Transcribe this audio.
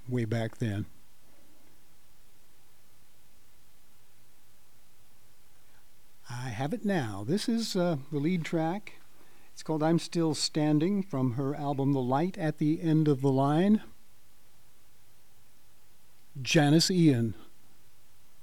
way back then. I have it now. This is the lead track. It's called I'm Still Standing from her album The Light at the End of the Line. Janis Ian.